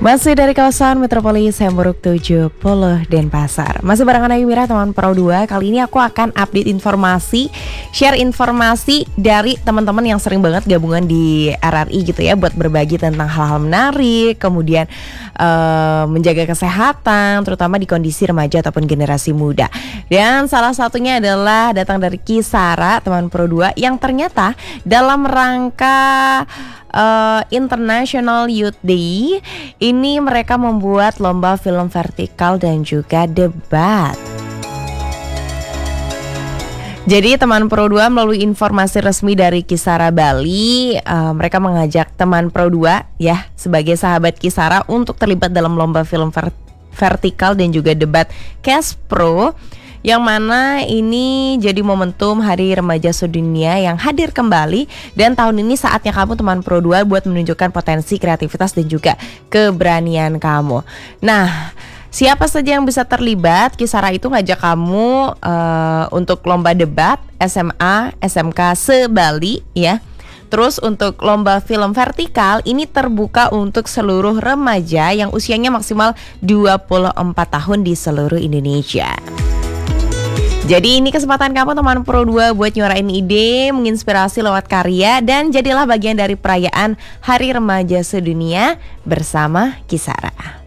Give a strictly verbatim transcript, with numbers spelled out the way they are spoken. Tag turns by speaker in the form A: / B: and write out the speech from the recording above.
A: Masih dari kawasan Metropolis Hemburuk tujuh puluh Denpasar. Masih barengan Ayu Mira, teman Pro dua. Kali ini aku akan update informasi, share informasi dari teman-teman yang sering banget gabungan di R R I gitu ya, buat berbagi tentang hal-hal menarik, kemudian uh, menjaga kesehatan, terutama di kondisi remaja ataupun generasi muda. Dan salah satunya adalah datang dari Kisara, teman Pro dua, yang ternyata dalam rangka Uh, International Youth Day ini mereka membuat lomba film vertikal dan juga debat. Jadi teman Pro dua, melalui informasi resmi dari Kisara Bali, uh, mereka mengajak teman Pro dua ya sebagai sahabat Kisara untuk terlibat dalam lomba film ver- vertikal dan juga debat Cash Pro, yang mana ini jadi momentum Hari Remaja Sedunia yang hadir kembali. Dan tahun ini saatnya kamu teman Pro dua buat menunjukkan potensi, kreativitas dan juga keberanian kamu. Nah, siapa saja yang bisa terlibat? Kisara itu ngajak kamu uh, untuk lomba debat S M A, S M K se-Bali ya. Terus untuk lomba film vertikal ini terbuka untuk seluruh remaja yang usianya maksimal dua puluh empat tahun di seluruh Indonesia. Jadi ini kesempatan kamu teman Pro dua buat nyuarain ide, menginspirasi lewat karya, dan jadilah bagian dari perayaan Hari Remaja Sedunia bersama Kisara.